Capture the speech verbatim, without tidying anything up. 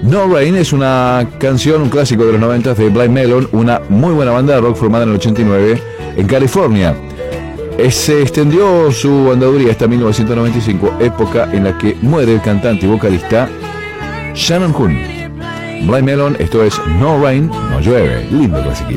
No Rain es una canción, un clásico de los noventa de Blind Melon, una muy buena banda de rock formada en el ochenta y nueve en California. Se extendió su andaduría hasta mil novecientos noventa y cinco, época en la que muere el cantante y vocalista Shannon Hoon. Blind Melon, esto es No Rain, no llueve. Lindo clasiquito.